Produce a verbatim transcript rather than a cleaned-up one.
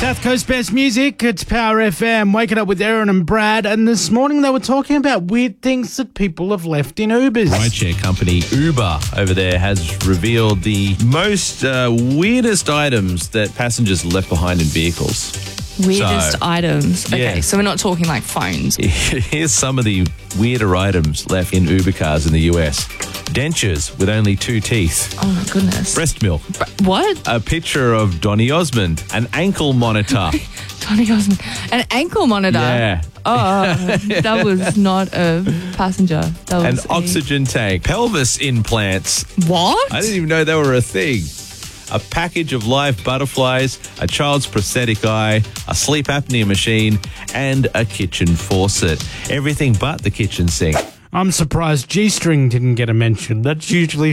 South Coast Best Music, it's Power F M. Waking up with Aaron and Brad, and this morning they were talking about weird things that people have left in Ubers. Rideshare company Uber over there has revealed the most uh, weirdest items that passengers left behind in vehicles. Weirdest So, my Okay, yeah. so we're not talking like phones. Here's some of the weirder items left in Uber cars in the U S. Dentures with only two teeth. Oh my goodness. Breast milk. What? A picture of Donny Osmond. An ankle monitor. Tony Osmond. An ankle monitor. Yeah. Oh, that was not a passenger. That was An a- oxygen tank. Pelvis implants. What? I didn't even know they were a thing. A package of live butterflies, a child's prosthetic eye, a sleep apnea machine, and a kitchen faucet. Everything but the kitchen sink. I'm surprised G-string didn't get a mention. That's usually